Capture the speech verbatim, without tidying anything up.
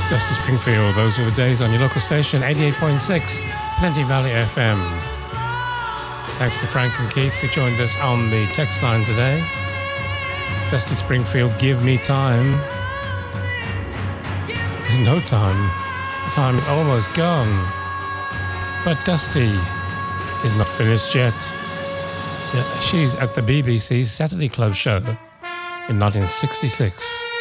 Dusty Springfield, those were the days on your local station, eighty-eight point six, Plenty Valley F M. Thanks to Frank and Keith who joined us on the text line today. Dusty Springfield, Give Me Time. There's no time. The time is almost gone. But Dusty is not finished yet. Yeah, she's at the B B C's Saturday Club show in nineteen sixty-six.